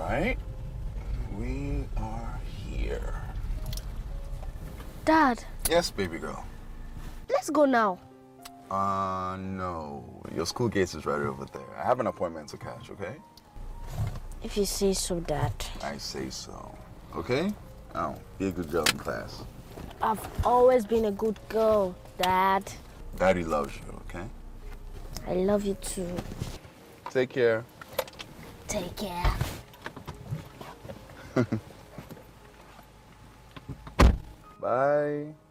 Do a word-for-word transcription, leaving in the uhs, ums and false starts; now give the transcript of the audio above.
right. We are here. Dad. Yes, baby girl. Let's go now. Uh, no. Your school gates is right over there. I have an appointment to catch, okay? If you say so, Dad. I say so. Okay? Now, be a good girl in class. I've always been a good girl, Dad. Daddy loves you, okay? I love you too. Take care. Take care. Bye.